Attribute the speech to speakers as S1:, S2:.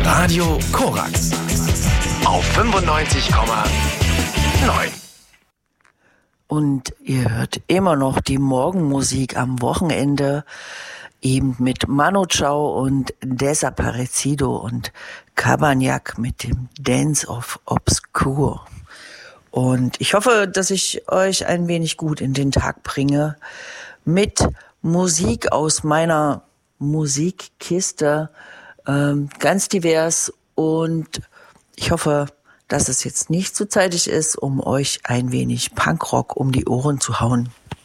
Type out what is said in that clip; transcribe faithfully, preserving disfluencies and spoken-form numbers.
S1: Radio Korax auf fünfundneunzig Komma neun.
S2: Und ihr hört immer noch die Morgenmusik am Wochenende, eben mit Manu Chao und Desaparecido und Cabagnac mit dem Dance of Obscure. Und ich hoffe, dass ich euch ein wenig gut in den Tag bringe mit Musik aus meiner Musikkiste, ähm, ganz divers, und ich hoffe, dass es jetzt nicht zu zeitig ist, um euch ein wenig Punkrock um die Ohren zu hauen.